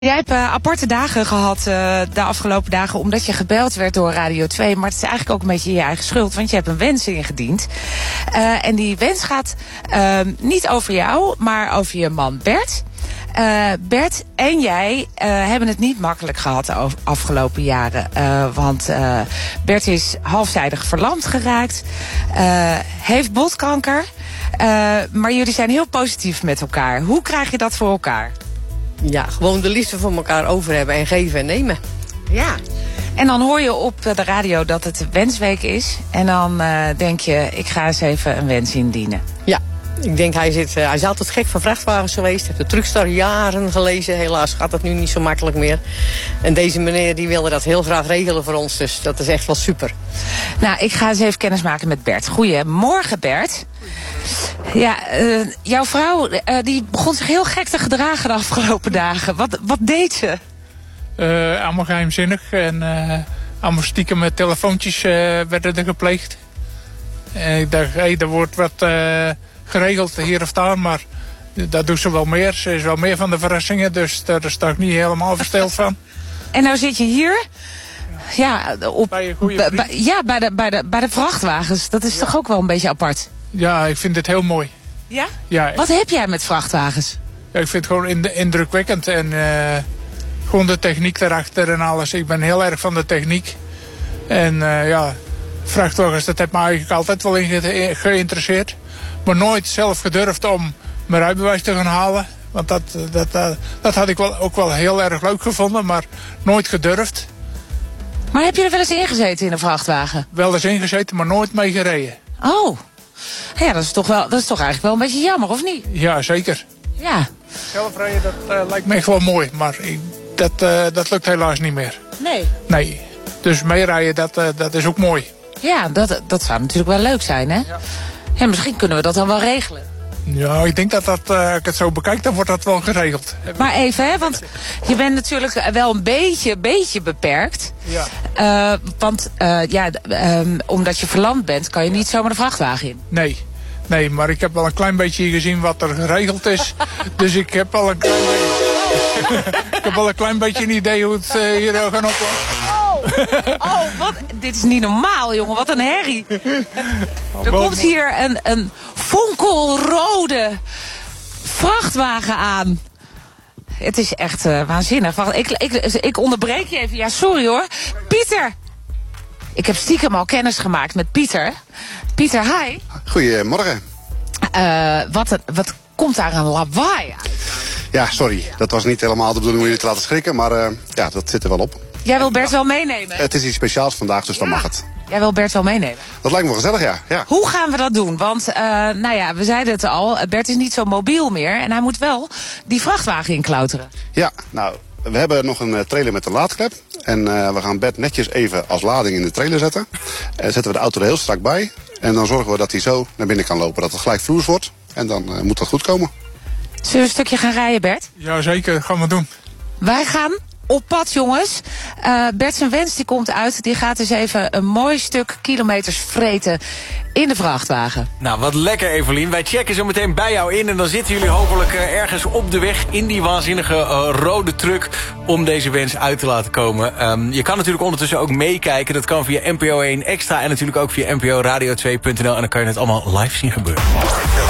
Jij hebt aparte dagen gehad de afgelopen dagen omdat je gebeld werd door Radio 2. Maar het is eigenlijk ook een beetje je eigen schuld, want je hebt een wens ingediend. En die wens gaat niet over jou, maar over je man Bert. Bert en jij hebben het niet makkelijk gehad de afgelopen jaren. Want Bert is halfzijdig verlamd geraakt, heeft botkanker. Maar jullie zijn heel positief met elkaar. Hoe krijg je dat voor elkaar? Ja, gewoon de liefde voor elkaar over hebben en geven en nemen. Ja. En dan hoor je op de radio dat het wensweek is. En dan denk je, ik ga eens even een wens indienen. Ja, ik denk hij is altijd gek van vrachtwagens geweest. Heeft de Truckstar jaren gelezen. Helaas gaat dat nu niet zo makkelijk meer. En deze meneer die wilde dat heel graag regelen voor ons. Dus dat is echt wel super. Nou, ik ga eens even kennis maken met Bert. Goedemorgen, Bert. Ja, jouw vrouw die begon zich heel gek te gedragen de afgelopen dagen. Wat deed ze? Allemaal geheimzinnig en allemaal stiekem met telefoontjes werden er gepleegd. En ik dacht, er wordt wat geregeld hier of daar, maar dat doet ze wel meer. Ze is wel meer van de verrassingen, dus daar sta ik niet helemaal versteld van. En nou zit je hier? Ja, bij een goede vriend. bij de vrachtwagens. Dat is toch ook wel een beetje apart? Ja, ik vind het heel mooi. Ja? Ja. Wat heb jij met vrachtwagens? Ja, ik vind het gewoon indrukwekkend en gewoon de techniek daarachter en alles. Ik ben heel erg van de techniek. En ja, vrachtwagens, dat heeft me eigenlijk altijd wel geïnteresseerd. Maar nooit zelf gedurfd om mijn rijbewijs te gaan halen. Want dat had ik ook wel heel erg leuk gevonden, maar nooit gedurfd. Maar heb je er wel eens ingezeten in een vrachtwagen? Wel eens ingezeten, maar nooit mee gereden. Oh, ja, dat is toch eigenlijk wel een beetje jammer, of niet? Ja, zeker. Ja. Zelf rijden, dat lijkt me echt wel mooi, maar dat lukt helaas niet meer. Nee? Nee, dus meerijden, dat is ook mooi. Ja, dat zou natuurlijk wel leuk zijn, hè? Ja. Ja, misschien kunnen we dat dan wel regelen. Ja, ik denk dat als ik het zo bekijk, dan wordt dat wel geregeld. Maar even, hè, want je bent natuurlijk wel een beetje beperkt. Ja. Omdat je verlamd bent, kan je niet zomaar de vrachtwagen in. Nee, maar ik heb wel een klein beetje gezien wat er geregeld is. Dus ik heb al een klein beetje een idee hoe het hier gaan oplossen. Wat? Dit is niet normaal, jongen. Wat een herrie. Er komt hier een fonkelrode vrachtwagen aan. Het is echt waanzinnig. Wacht, ik onderbreek je even. Ja, sorry hoor. Pieter! Ik heb stiekem al kennis gemaakt met Pieter. Pieter, hi. Goedemorgen. Wat komt daar een lawaai uit? Ja, sorry. Dat was niet helemaal de bedoeling om jullie te laten schrikken. Maar ja, dat zit er wel op. Jij wil Bert wel meenemen? Het is iets speciaals vandaag, dus dan mag het. Jij wil Bert wel meenemen? Dat lijkt me wel gezellig, ja. Hoe gaan we dat doen? Want, we zeiden het al. Bert is niet zo mobiel meer. En hij moet wel die vrachtwagen inklauteren. Ja, nou, we hebben nog een trailer met een laadklep. En we gaan Bert netjes even als lading in de trailer zetten. Zetten we de auto er heel strak bij. En dan zorgen we dat hij zo naar binnen kan lopen. Dat het gelijk vloers wordt. En dan moet dat goed komen. Zullen we een stukje gaan rijden, Bert? Ja, zeker. Dat gaan we doen. Wij gaan op pad, jongens. Bert zijn wens die komt uit. Die gaat dus even een mooi stuk kilometers vreten in de vrachtwagen. Nou, wat lekker, Evelien. Wij checken zo meteen bij jou in. En dan zitten jullie hopelijk ergens op de weg in die waanzinnige rode truck om deze wens uit te laten komen. Je kan natuurlijk ondertussen ook meekijken. Dat kan via NPO 1 Extra en natuurlijk ook via NPOradio2.nl. En dan kan je het allemaal live zien gebeuren.